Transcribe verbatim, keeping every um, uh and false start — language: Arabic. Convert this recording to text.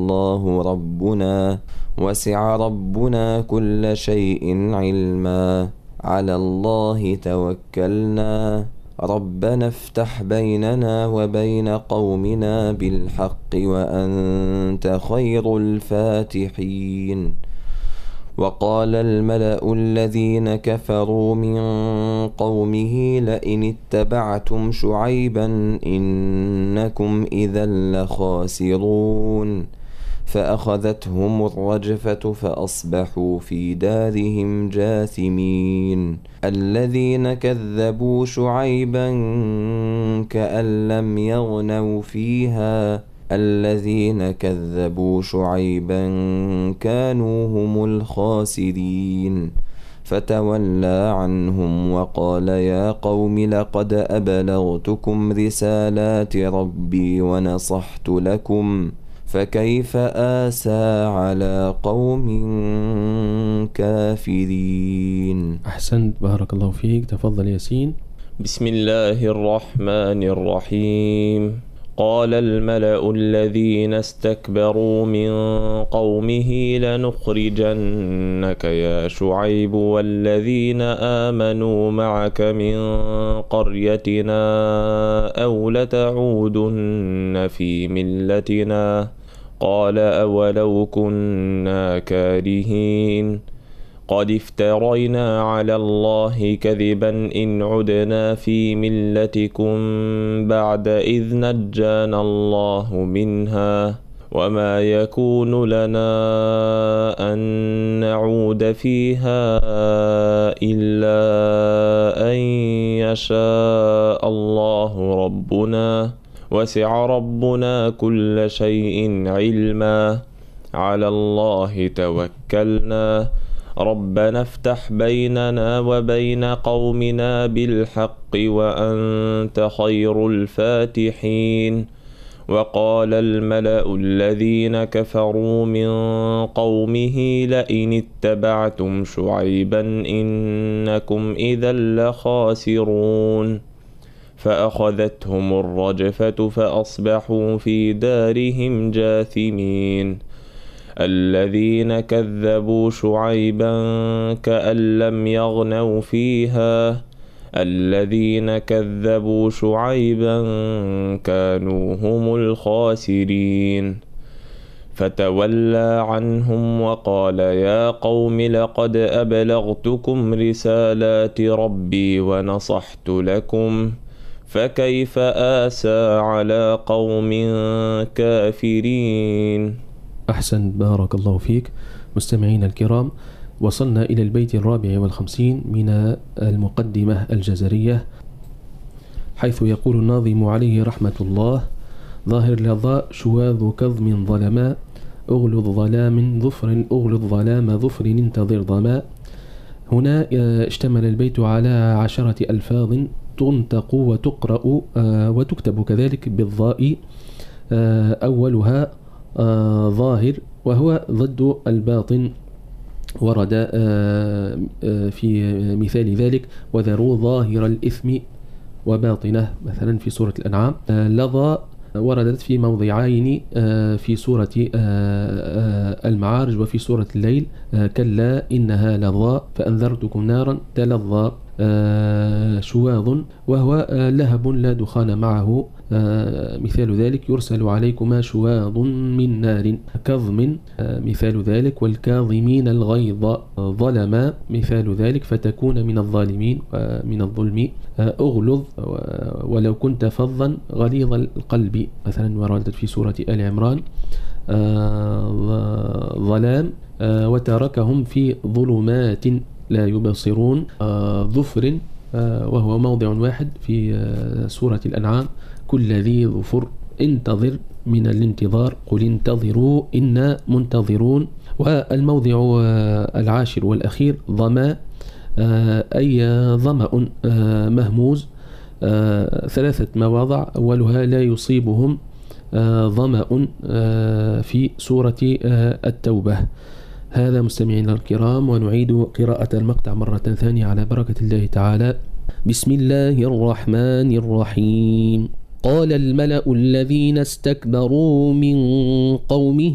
الله ربنا وسع ربنا كل شيء علما على الله توكلنا ربنا افتح بيننا وبين قومنا بالحق وأنت خير الفاتحين. وقال الملأ الذين كفروا من قومه لئن اتبعتم شعيبا إنكم إذا لخاسرون فأخذتهم الرجفة فأصبحوا في دارهم جاثمين. الذين كذبوا شعيبا كأن لم يغنوا فيها الذين كذبوا شعيبا كانوا هم الخاسرين. فتولى عنهم وقال يا قوم لقد أبلغتكم رسالات ربي ونصحت لكم فكيف آسى على قوم كافرين. أحسنت، بارك الله فيك. تفضل ياسين. بسم الله الرحمن الرحيم. قال الملأ الذين استكبروا من قومه لنخرجنك يا شعيب والذين آمنوا معك من قريتنا أو لتعودن في ملتنا قال أولو كنا كارهين قد افترينا على الله كذبا إن عدنا في ملتكم بعد إذ نجانا الله منها وما يكون لنا أن نعود فيها إلا أن يشاء الله ربنا وسع ربنا كل شيء علما على الله توكلنا ربنا افتح بيننا وبين قومنا بالحق وأنت خير الفاتحين. وقال الملأ الذين كفروا من قومه لئن اتبعتم شعيبا إنكم إذا لخاسرون فأخذتهم الرجفة فأصبحوا في دارهم جاثمين. الذين كذبوا شعيبا كأن لم يغنوا فيها الذين كذبوا شعيبا كانوا هم الخاسرين. فتولى عنهم وقال يا قوم لقد أبلغتكم رسالات ربي ونصحت لكم فكيف آسى على قوم كافرين. أحسن، بارك الله فيك. مستمعين الكرام، وصلنا إلى البيت الرابع والخمسين من المقدمة الجزرية، حيث يقول الناظم عليه رحمة الله: ظاهر لظى شواذ كظم ظلما أغلظ ظلام ظفر أغلظ ظلام ظفر انتظر ظما. هنا اشتمل البيت على عشرة ألفاظ تنطق وتقرأ وتكتب كذلك بالضاء. أولها ظاهر وهو ضد الباطن، ورد في مثال ذلك وذروا ظاهر الإثم وباطنه مثلا في سورة الأنعام. لظى وردت في موضعين في سورة المعارج وفي سورة الليل: كلا إنها لظى فأنذرتكم نارا تلظى. شواظ وهو لهب لا دخان معه، مثال ذلك يرسل عليكما شواظ من نار. كظم مثال ذلك والكاظمين الغيظ. ظلما مثال ذلك فتكون من الظالمين ومن الظلم. أغلظ ولو كنت فظا غليظ القلب مثلا وردت في سورة آل عمران. ظلام وتركهم في ظلمات لا يبصرون. ظفر وهو موضع واحد في سورة الأنعام: كل ذي ظفر انتظر من الانتظار قل انتظروا إنا منتظرون. والموضع العاشر والأخير: ظما أي ظمأ مهموز. ثلاثة مواضع، أولها لا يصيبهم ظمأ في سورة التوبة. هذا مستمعينا الكرام، ونعيد قراءة المقطع مرة ثانية على بركة الله تعالى. بسم الله الرحمن الرحيم. قال الملأ الذين استكبروا من قومه